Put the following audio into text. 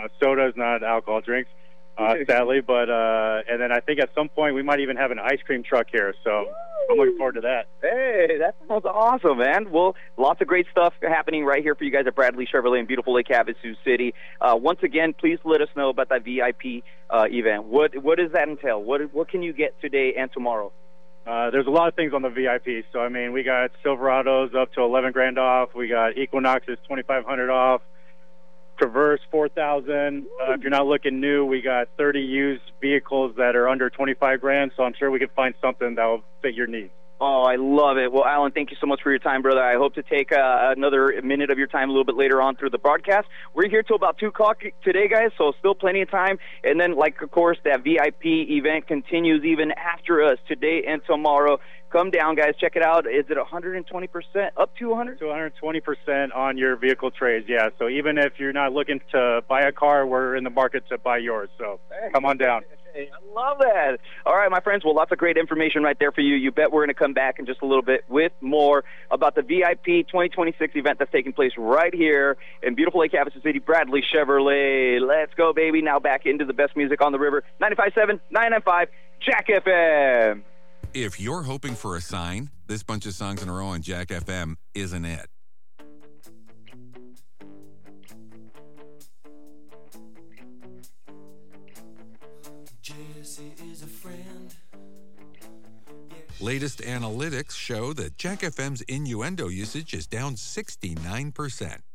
sodas, not alcohol drinks, sadly. But and then I think at some point we might even have an ice cream truck here. So I'm looking forward to that. Hey, that sounds awesome, man. Well, lots of great stuff happening right here for you guys at Bradley Chevrolet in beautiful Lake Havasu City. Once again, please let us know about that VIP event. What does that entail? What can you get today and tomorrow? There's a lot of things on the VIP. So, I mean, we got Silverados up to $11,000 off. We got Equinoxes $2,500 off. Traverse $4,000. If you're not looking new, we got 30 used vehicles that are under $25,000. So I'm sure we can find something that will fit your needs. Oh, I love it. Well, Alan, thank you so much for your time, brother. I hope to take another minute of your time a little bit later on through the broadcast. We're here till about 2 o'clock today, guys, so still plenty of time. And then, of course, that VIP event continues even after us today and tomorrow. Come down, guys. Check it out. Is it 120%? Up to 100? To 120% on your vehicle trades, yeah. So even if you're not looking to buy a car, we're in the market to buy yours. So come on down. I love that. All right, my friends. Well, lots of great information right there for you. You bet we're going to come back in just a little bit with more about the VIP 2026 event that's taking place right here in beautiful Lake Havasu City, Bradley Chevrolet. Let's go, baby. Now back into the best music on the river. 95.7, 995, Jack FM. If you're hoping for a sign, this bunch of songs in a row on Jack FM isn't it. Latest analytics show that Jack FM's innuendo usage is down 69%.